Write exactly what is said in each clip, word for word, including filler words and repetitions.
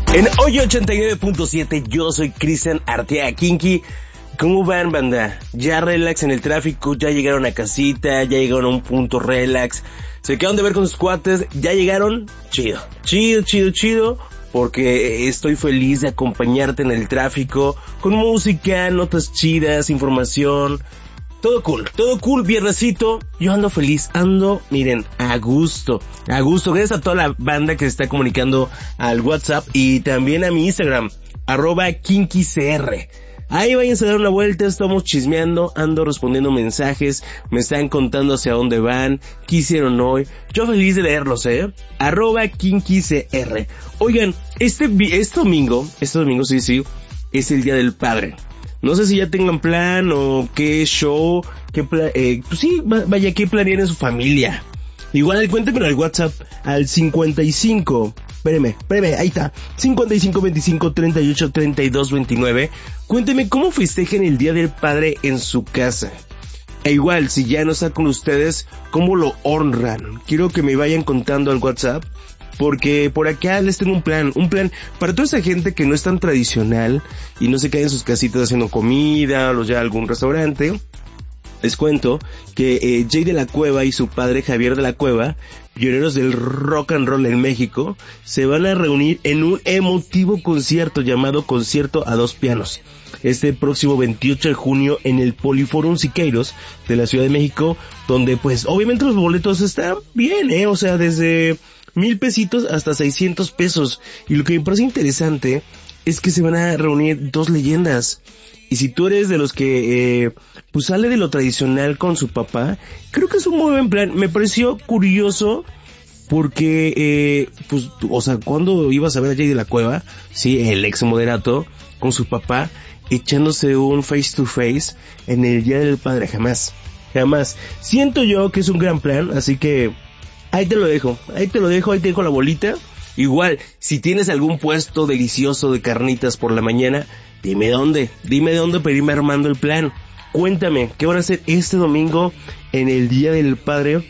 En Hoy ochenta y nueve punto siete, yo soy Cristian Arteaga Kinky. ¿Cómo van, banda? Ya relax en el tráfico, ya llegaron a casita, ya llegaron a un punto relax. Se quedaron de ver con sus cuates, ya llegaron. Chido, chido, chido, chido. Porque estoy feliz de acompañarte en el tráfico, con música, notas chidas, información. Todo cool, todo cool, viernesito. Yo ando feliz, ando, miren, a gusto, a gusto. Gracias a toda la banda que se está comunicando al WhatsApp y también a mi Instagram, arroba KinkyCR. Ahí váyanse a dar una vuelta, estamos chismeando, ando respondiendo mensajes, me están contando hacia dónde van, qué hicieron hoy. Yo feliz de leerlos, eh. Arroba KinkyCR. Oigan, este, este domingo, este domingo sí, sí, es el Día del Padre. No sé si ya tengan plan o qué show, qué pla- eh, pues sí, vaya, qué planean en su familia. Igual cuéntenme al WhatsApp al cincuenta y cinco, espéreme, espéreme, ahí está, cincuenta y cinco veinticinco treinta y ocho treinta y dos veintinueve. Cuéntenme cómo festejan el Día del Padre en su casa. E igual, si ya no está con ustedes, cómo lo honran. Quiero que me vayan contando al WhatsApp, porque por acá les tengo un plan, un plan para toda esa gente que no es tan tradicional y no se queda en sus casitas haciendo comida, o los lleva a algún restaurante. Les cuento que eh, Jay de la Cueva y su padre Javier de la Cueva, pioneros del rock and roll en México, se van a reunir en un emotivo concierto llamado Concierto a Dos Pianos. Este próximo veintiocho de junio en el Poliforum Siqueiros de la Ciudad de México, donde pues obviamente los boletos están bien, eh, o sea, desde mil pesitos hasta seiscientos pesos. Y lo que me parece interesante es que se van a reunir dos leyendas. Y si tú eres de los que, eh, pues sale de lo tradicional con su papá, creo que es un muy buen plan. Me pareció curioso porque, eh, pues, o sea, cuando ibas a ver a Jay de la Cueva, sí, el ex moderato, con su papá, echándose un face to face en el Día del Padre, jamás, jamás. Siento yo que es un gran plan, así que ahí te lo dejo, ahí te lo dejo, ahí te dejo la bolita. Igual, si tienes algún puesto delicioso de carnitas por la mañana, dime dónde, dime dónde para irme armando el plan. Cuéntame, ¿qué van a hacer este domingo en el Día del Padre?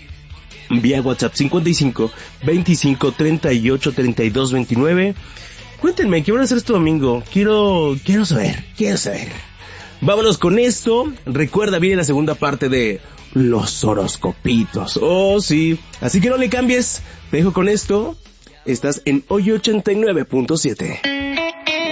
Vía WhatsApp cincuenta y cinco veinticinco treinta y ocho treinta y dos veintinueve. Cuéntenme, ¿qué van a hacer este domingo? Quiero, quiero saber, quiero saber. Vámonos con esto. Recuerda, viene la segunda parte de los horoscopitos. Oh, sí. Así que no le cambies. Te dejo con esto. Estás en Hoy ochenta y nueve punto siete.